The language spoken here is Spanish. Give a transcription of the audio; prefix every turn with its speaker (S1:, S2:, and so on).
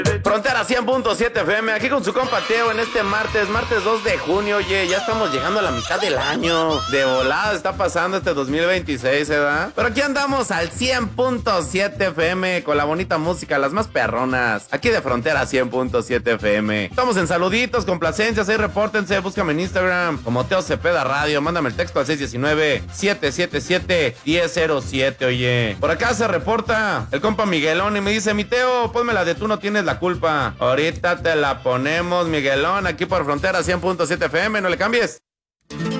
S1: Frontera 100.7 FM, aquí con su compa Teo en este martes 2 de junio. Oye, ya estamos llegando a la mitad del año. De volada está pasando este 2026, ¿verdad? Pero aquí andamos al 100.7 FM con la bonita música, las más perronas. Aquí de Frontera 100.7 FM. Estamos en saluditos, complacencias, ahí repórtense, búscame en Instagram como Teo Cepeda Radio. Mándame el texto al 619-777-1007, oye. Por acá se reporta el compa Miguelón y me dice, mi Teo, ponme la de Tú no tienes la culpa. Ahorita te la ponemos, Miguelón, aquí por Frontera 100.7 FM, no le cambies.